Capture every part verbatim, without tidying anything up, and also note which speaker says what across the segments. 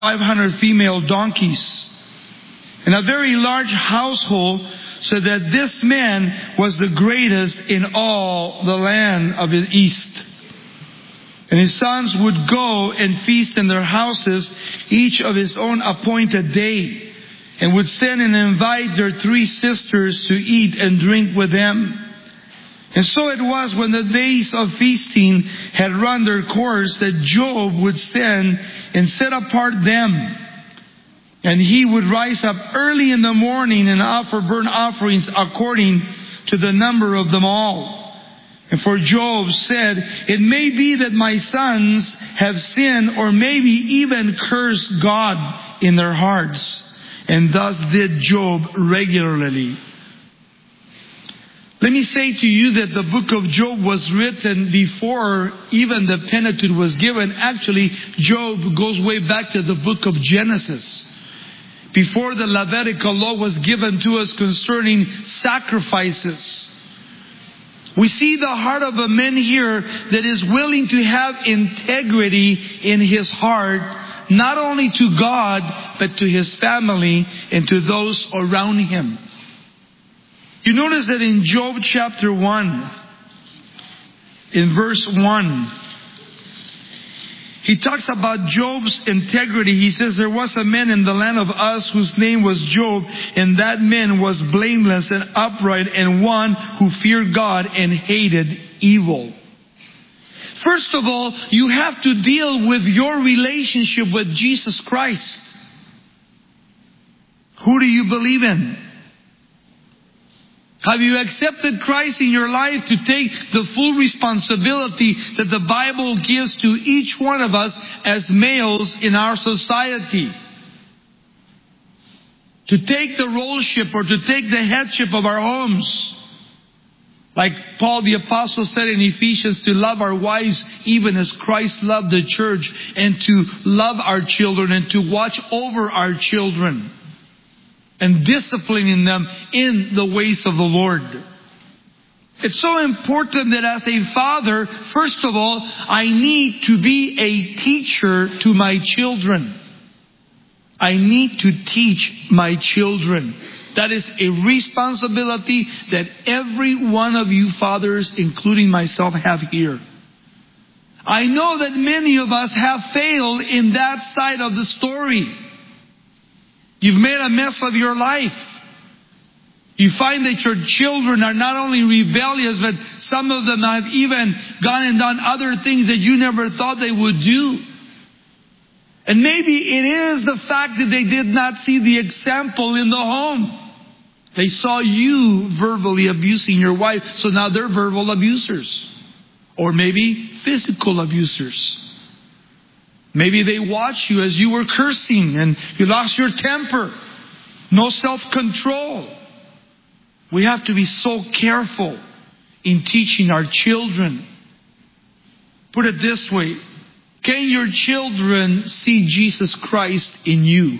Speaker 1: five hundred female donkeys, and a very large household, so that this man was the greatest in all the land of the east. And his sons would go and feast in their houses, each of his own appointed day, and would send and invite their three sisters to eat and drink with them. And so it was, when the days of feasting had run their course, that Job would send and set apart them. And he would rise up early in the morning and offer burnt offerings according to the number of them all. And for Job said, "It may be that my sons have sinned, or maybe even cursed God in their hearts." And thus did Job regularly. Let me say to you that the book of Job was written before even the Pentateuch was given. Actually, Job goes way back to the book of Genesis, before the Levitical law was given to us concerning sacrifices. We see the heart of a man here that is willing to have integrity in his heart, not only to God, but to his family and to those around him. You notice that in Job chapter one, in verse one, he talks about Job's integrity. He says, "There was a man in the land of Uz whose name was Job, and that man was blameless and upright, and one who feared God and hated evil." First of all, you have to deal with your relationship with Jesus Christ. Who do you believe in? Have you accepted Christ in your life to take the full responsibility that the Bible gives to each one of us as males in our society? To take the roleship, or to take the headship of our homes. Like Paul the Apostle said in Ephesians, to love our wives even as Christ loved the church, and to love our children and to watch over our children, and disciplining them in the ways of the Lord. It's so important that as a father, first of all, I need to be a teacher to my children. I need to teach my children. That is a responsibility that every one of you fathers, including myself, have here. I know that many of us have failed in that side of the story. You've made a mess of your life. You find that your children are not only rebellious, but some of them have even gone and done other things that you never thought they would do. And maybe it is the fact that they did not see the example in the home. They saw you verbally abusing your wife, so now they're verbal abusers. Or maybe physical abusers. Maybe they watched you as you were cursing and you lost your temper. No self-control. We have to be so careful in teaching our children. Put it this way. Can your children see Jesus Christ in you?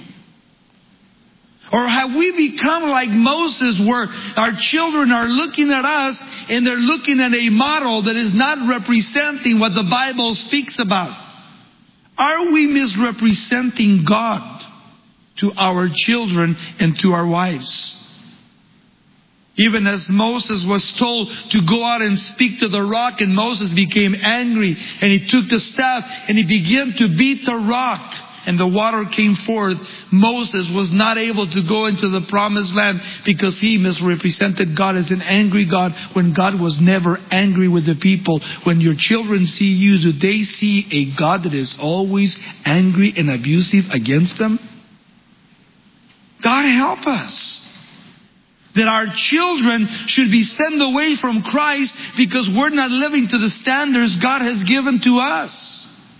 Speaker 1: Or have we become like Moses, where our children are looking at us and they're looking at a model that is not representing what the Bible speaks about? Are we misrepresenting God to our children and to our wives? Even as Moses was told to go out and speak to the rock, and Moses became angry, and he took the staff and he began to beat the rock, and the water came forth. Moses was not able to go into the promised land because he misrepresented God as an angry God, when God was never angry with the people. When your children see you, do they see a God that is always angry and abusive against them? God help us. That our children should be sent away from Christ because we're not living to the standards God has given to us.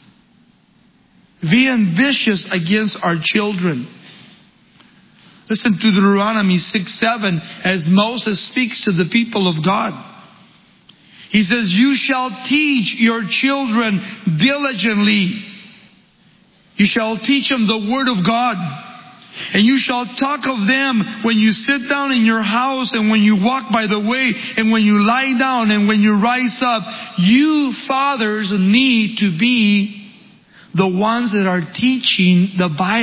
Speaker 1: Be ambitious against our children. Listen to Deuteronomy six seven as Moses speaks to the people of God. He says, "You shall teach your children diligently. You shall teach them the word of God. And you shall talk of them when you sit down in your house, and when you walk by the way, and when you lie down, and when you rise up." You fathers need to be the ones that are teaching the Bible.